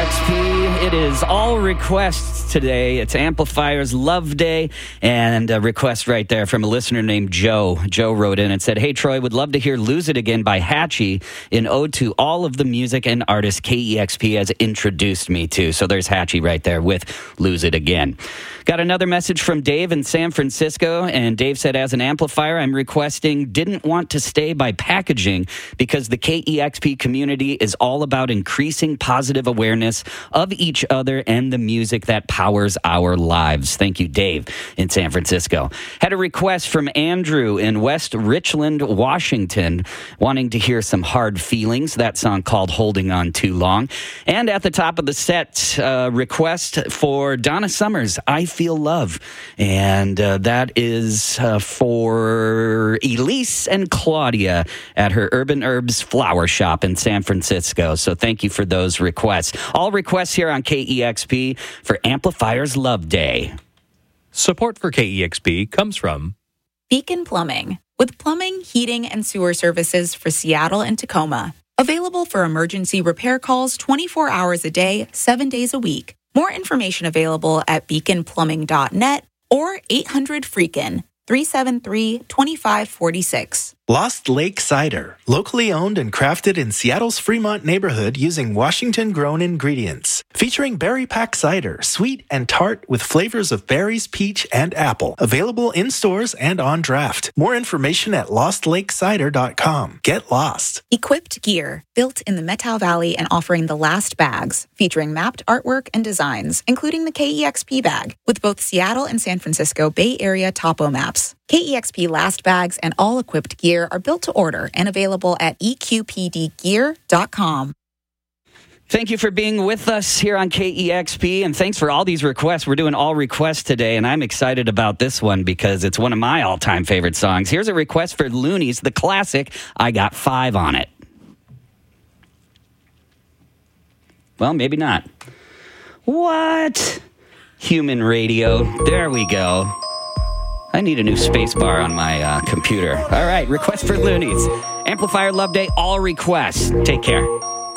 KEXP. It is all requests today. It's Amplifier's Love Day, and a request right there from a listener named Joe. Joe wrote in and said, "Hey, Troy, would love to hear Lose It Again by Hatchie in ode to all of the music and artists KEXP has introduced me to." So there's Hatchie right there with Lose It Again. Got another message from Dave in San Francisco, and Dave said, as an amplifier, I'm requesting Didn't Want to Stay by Packaging because the KEXP community is all about increasing positive awareness of each other and the music that powers our lives. Thank you, Dave in San Francisco. Had a request from Andrew in West Richland, Washington, wanting to hear some Hard Feelings, that song called Holding On Too Long. And at the top of the set, request for Donna Summers, I Feel Love. And that is for Elise and Claudia at her Urban Herbs Flower Shop in San Francisco. So thank you for those requests. All requests here on KEXP for Amplifier's Love Day. Support for KEXP comes from Beacon Plumbing, with plumbing, heating, and sewer services for Seattle and Tacoma. Available for emergency repair calls 24 hours a day, 7 days a week. More information available at beaconplumbing.net or 800-FREAKIN, 373-2546. Lost Lake Cider, locally owned and crafted in Seattle's Fremont neighborhood using Washington-grown ingredients. Featuring berry pack cider, sweet and tart with flavors of berries, peach, and apple. Available in stores and on draft. More information at lostlakecider.com. Get lost. Equipped Gear, built in the Methow Valley and offering the last bags, featuring mapped artwork and designs, including the KEXP bag, with both Seattle and San Francisco Bay Area topo maps. KEXP last bags and all equipped gear are built to order and available at eqpdgear.com. Thank you for being with us here on KEXP, and thanks for all these requests. We're doing all requests today, and I'm excited about this one because it's one of my all-time favorite songs. Here's a request for Loonies, the classic, I Got 5 on It. Well, maybe not. What? Human radio. There we go. I need a new space bar on my computer. All right, request for Loonies. Amplifier Love Day, all requests. Take care.